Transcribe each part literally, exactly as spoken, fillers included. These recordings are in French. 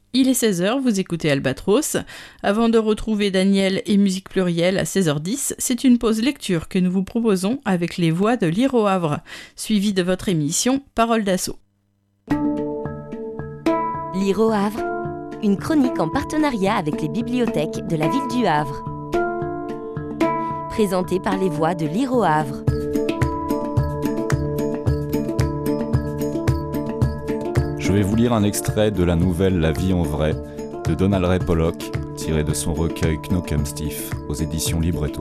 Il est seize heures, vous écoutez Albatros. Avant de retrouver Daniel et Musique Plurielle à seize heures dix, c'est une pause lecture que nous vous proposons avec les voix de Lire au Havre, suivie de votre émission Parole d'assaut. Lire au Havre, une chronique en partenariat avec les bibliothèques de la ville du Havre. Présentée par les voix de Lire au Havre. Je vais vous lire un extrait de la nouvelle La vie en vrai de Donald Ray Pollock, tiré de son recueil Knockemstiff aux éditions Libretto.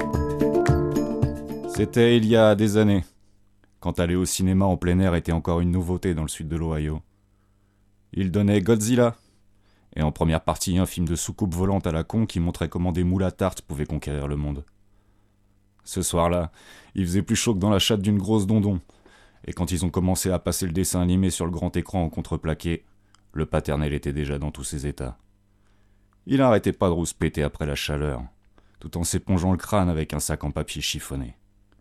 C'était il y a des années, quand aller au cinéma en plein air était encore une nouveauté dans le sud de l'Ohio. Il donnait Godzilla, et en première partie un film de soucoupe volante à la con qui montrait comment des moules à tarte pouvaient conquérir le monde. Ce soir-là, il faisait plus chaud que dans la chatte d'une grosse dondon, et quand ils ont commencé à passer le dessin animé sur le grand écran en contreplaqué, le paternel était déjà dans tous ses états. Il n'arrêtait pas de rouspéter après la chaleur, tout en s'épongeant le crâne avec un sac en papier chiffonné.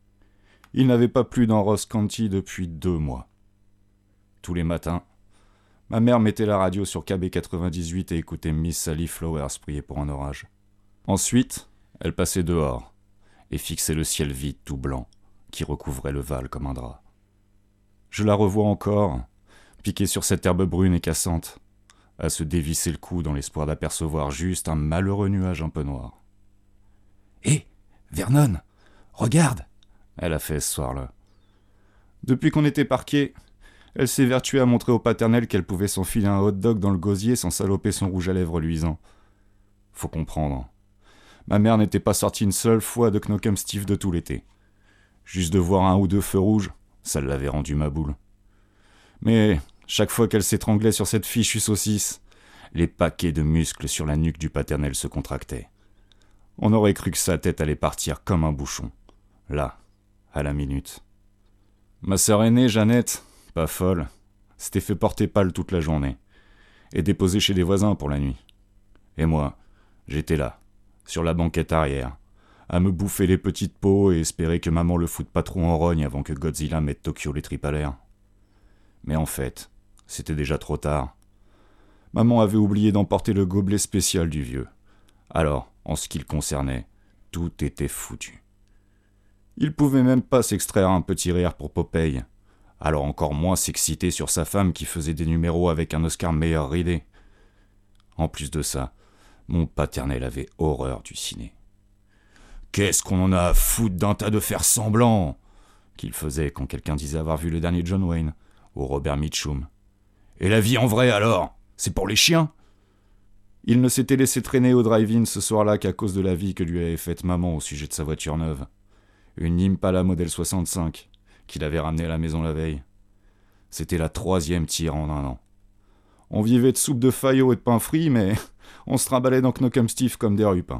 Il n'avait pas plu dans Ross County depuis deux mois. Tous les matins, ma mère mettait la radio sur K B quatre-vingt-dix-huit et écoutait Miss Sally Flowers prier pour un orage. Ensuite, elle passait dehors et fixait le ciel vide tout blanc qui recouvrait le Val comme un drap. Je la revois encore, piquée sur cette herbe brune et cassante, à se dévisser le cou dans l'espoir d'apercevoir juste un malheureux nuage un peu noir. « Hé, Vernon, regarde !» elle a fait ce soir-là. Depuis qu'on était parqués, elle s'est vertuée à montrer au paternel qu'elle pouvait s'enfiler un hot-dog dans le gosier sans saloper son rouge à lèvres luisant. Faut comprendre. Ma mère n'était pas sortie une seule fois de Knockemstiff de tout l'été. Juste de voir un ou deux feux rouges, ça l'avait rendu ma boule. Mais chaque fois qu'elle s'étranglait sur cette fichue saucisse, les paquets de muscles sur la nuque du paternel se contractaient. On aurait cru que sa tête allait partir comme un bouchon. Là, à la minute. Ma sœur aînée, Jeannette, pas folle, s'était fait porter pâle toute la journée et déposée chez des voisins pour la nuit. Et moi, j'étais là, sur la banquette arrière, à me bouffer les petites peaux et espérer que maman le foute pas trop en rogne avant que Godzilla mette Tokyo les tripes à l'air. Mais en fait, c'était déjà trop tard. Maman avait oublié d'emporter le gobelet spécial du vieux. Alors, en ce qui le concernait, tout était foutu. Il pouvait même pas s'extraire un petit rire pour Popeye, alors encore moins s'exciter sur sa femme qui faisait des numéros avec un Oscar meilleur ridé. En plus de ça, mon paternel avait horreur du ciné. Qu'est-ce qu'on en a à foutre d'un tas de faire semblant qu'il faisait quand quelqu'un disait avoir vu le dernier John Wayne ou Robert Mitchum. Et la vie en vrai alors, c'est pour les chiens. Il ne s'était laissé traîner au drive-in ce soir-là qu'à cause de la vie que lui avait faite maman au sujet de sa voiture neuve. Une Impala modèle soixante-cinq qu'il avait ramenée à la maison la veille. C'était la troisième tire en un an. On vivait de soupe de faillot et de pain frit, mais on se trimballait dans Knockemstiff comme des rupins.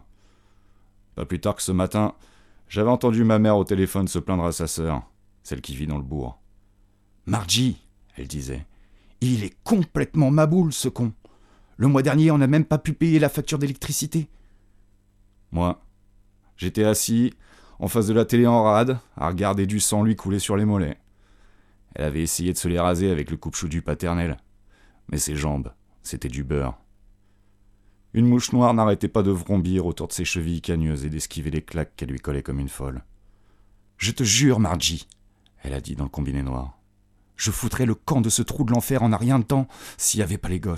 Pas plus tard que ce matin, j'avais entendu ma mère au téléphone se plaindre à sa sœur, celle qui vit dans le bourg. « Margie, elle disait, il est complètement maboule ce con. Le mois dernier, on n'a même pas pu payer la facture d'électricité. » Moi, j'étais assis, en face de la télé en rade, à regarder du sang lui couler sur les mollets. Elle avait essayé de se les raser avec le coupe-chou du paternel, mais ses jambes, c'était du beurre. Une mouche noire n'arrêtait pas de vrombir autour de ses chevilles cagneuses et d'esquiver les claques qu'elle lui collait comme une folle. « Je te jure, Margie, elle a dit dans le combiné noir, je foutrais le camp de ce trou de l'enfer en un rien de temps s'il n'y avait pas les gosses. »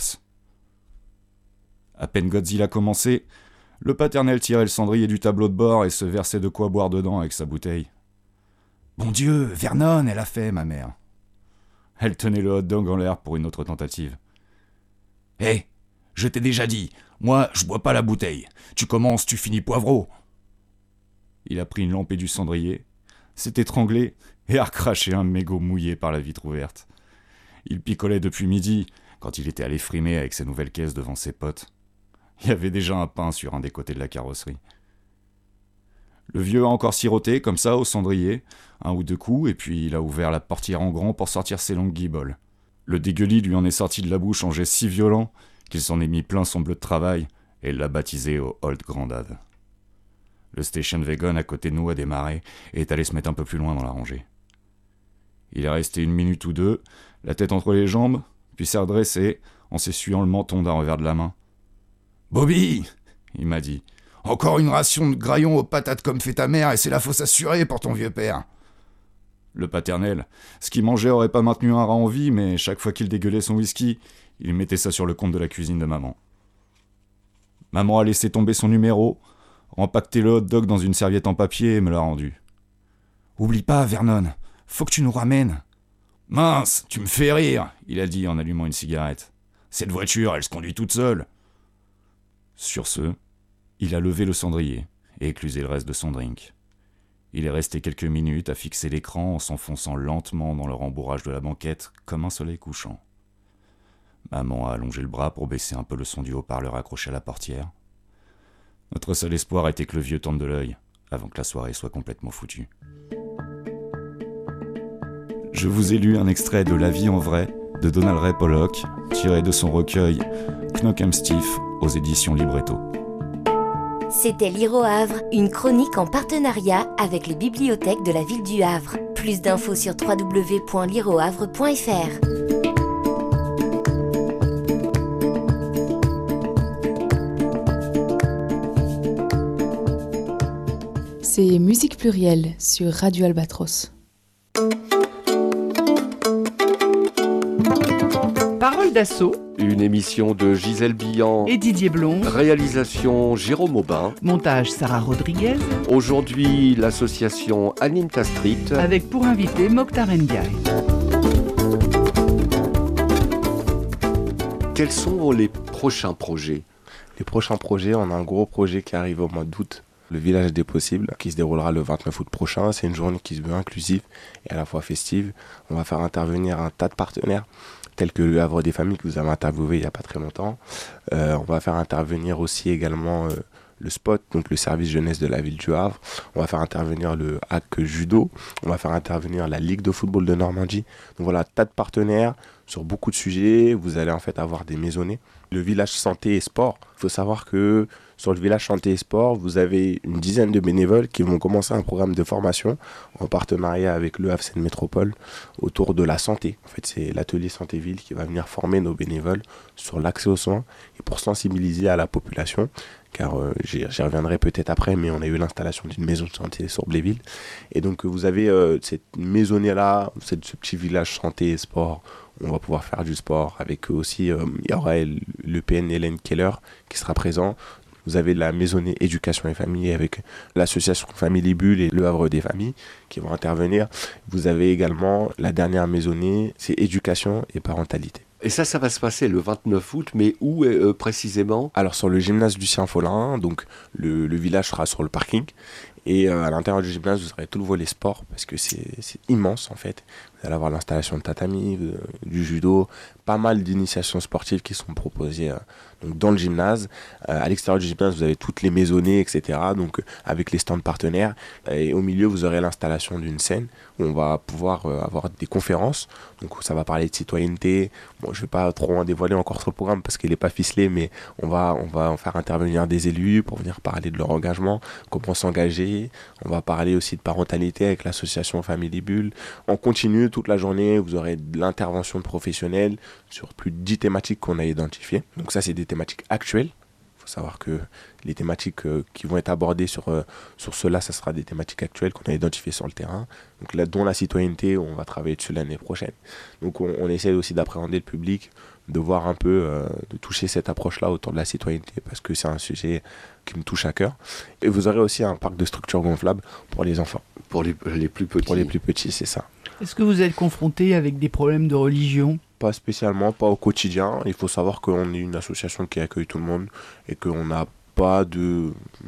À peine Godzilla commençait, le paternel tirait le cendrier du tableau de bord et se versait de quoi boire dedans avec sa bouteille. « Bon Dieu, Vernon, elle a fait, ma mère. » Elle tenait le hot-dog en l'air pour une autre tentative. « Hé, hey, je t'ai déjà dit, moi, je bois pas la bouteille. Tu commences, tu finis poivreau. » Il a pris une lampée du cendrier, s'est étranglé et a recraché un mégot mouillé par la vitre ouverte. Il picolait depuis midi, quand il était allé frimer avec sa nouvelle caisse devant ses potes. Il y avait déjà un pain sur un des côtés de la carrosserie. Le vieux a encore siroté, comme ça, au cendrier, un ou deux coups, et puis il a ouvert la portière en grand pour sortir ses longues guiboles. Le dégueulis lui en est sorti de la bouche en geste si violent qu'il s'en est mis plein son bleu de travail et l'a baptisé au Old Grandad. Le station wagon à côté de nous a démarré et est allé se mettre un peu plus loin dans la rangée. Il est resté une minute ou deux, la tête entre les jambes, puis s'est redressé en s'essuyant le menton d'un revers de la main. « Bobby !» il m'a dit. « Encore une ration de graillons aux patates comme fait ta mère et c'est la fausse assurée pour ton vieux père !» Le paternel, ce qu'il mangeait aurait pas maintenu un rat en vie, mais chaque fois qu'il dégueulait son whisky, il mettait ça sur le compte de la cuisine de maman. Maman a laissé tomber son numéro, empaqueté le hot dog dans une serviette en papier et me l'a rendu. « Oublie pas, Vernon, faut que tu nous ramènes. »« Mince, tu me fais rire, » il a dit en allumant une cigarette. « Cette voiture, elle se conduit toute seule. » Sur ce, il a levé le cendrier et éclusé le reste de son drink. Il est resté quelques minutes à fixer l'écran en s'enfonçant lentement dans le rembourrage de la banquette comme un soleil couchant. Maman a allongé le bras pour baisser un peu le son du haut-parleur accroché à la portière. Notre seul espoir était que le vieux tende de l'œil, avant que la soirée soit complètement foutue. Je vous ai lu un extrait de La vie en vrai de Donald Ray Pollock, tiré de son recueil Knock 'em Stiff aux éditions Libretto. C'était Lire au Havre, une chronique en partenariat avec les bibliothèques de la ville du Havre. Plus d'infos sur w w w point lire au havre point f r. C'est Musique Plurielle sur Radio Albatros. Parole d'assaut. Une émission de Gisèle Billan et Didier Blond. Réalisation Jérôme Aubin. Montage Sarah Rodriguez. Aujourd'hui, l'association Aninta Street. Avec pour invité Mokhtar Ndiaye. Quels sont les prochains projets ? Les prochains projets, on a un gros projet qui arrive au mois d'août. Le village des possibles, qui se déroulera le vingt-neuf août prochain. C'est une journée qui se veut inclusive et à la fois festive. On va faire intervenir un tas de partenaires, tels que le Havre des Familles que vous avez interviewé il n'y a pas très longtemps. Euh, on va faire intervenir aussi également euh, le SPOT, donc le service jeunesse de la ville du Havre. On va faire intervenir le H A C Judo. On va faire intervenir la Ligue de football de Normandie. Donc voilà, tas de partenaires sur beaucoup de sujets. Vous allez en fait avoir des maisonnées. Le village santé et sport, il faut savoir que sur le village santé et sport, vous avez une dizaine de bénévoles qui vont commencer un programme de formation en partenariat avec le Havre Seine Métropole autour de la santé. En fait, c'est l'atelier Santé-Ville qui va venir former nos bénévoles sur l'accès aux soins et pour sensibiliser à la population. Car euh, j'y, j'y reviendrai peut-être après, mais on a eu l'installation d'une maison de santé sur Bléville. Et donc vous avez euh, cette maisonnée-là, cette, ce petit village santé et sport. On va pouvoir faire du sport avec eux aussi. Euh, il y aura le P N Hélène Keller qui sera présent. Vous avez la maisonnée éducation et famille avec l'association Famille Bulle et le Havre des Familles qui vont intervenir. Vous avez également la dernière maisonnée, c'est éducation et parentalité. Et ça, ça va se passer le vingt-neuf août, mais où euh, précisément ? Alors sur le gymnase Lucien Follin, donc le, le village sera sur le parking. Et euh, à l'intérieur du gymnase, vous aurez tout le volet sport parce que c'est, c'est immense en fait. Vous allez avoir l'installation de tatami, euh, du judo, pas mal d'initiations sportives qui sont proposées euh, donc dans le gymnase. Euh, à l'extérieur du gymnase, vous avez toutes les maisonnées, et cetera. Donc euh, avec les stands partenaires. Et au milieu, vous aurez l'installation d'une scène où on va pouvoir euh, avoir des conférences. Donc ça va parler de citoyenneté. Bon, je ne vais pas trop en dévoiler encore sur le programme parce qu'il n'est pas ficelé, mais on va, on va en faire intervenir des élus pour venir parler de leur engagement, comment s'engager. On va parler aussi de parentalité avec l'association Famille Bulle. On continue toute la journée, vous aurez de l'intervention de professionnels sur plus de dix thématiques qu'on a identifiées. Donc ça, c'est des thématiques actuelles. Il faut savoir que les thématiques euh, qui vont être abordées sur, euh, sur cela, ça sera des thématiques actuelles qu'on a identifiées sur le terrain. Donc là, dont la citoyenneté, on va travailler dessus l'année prochaine. Donc on, on essaie aussi d'appréhender le public, de voir un peu, euh, de toucher cette approche-là autour de la citoyenneté parce que c'est un sujet qui me touche à cœur. Et vous aurez aussi un parc de structures gonflables pour les enfants. Pour les, les plus petits. Pour les plus petits, c'est ça. Est-ce que vous êtes confronté avec des problèmes de religion ? Pas spécialement, pas au quotidien. Il faut savoir qu'on est une association qui accueille tout le monde et qu'on n'a pas de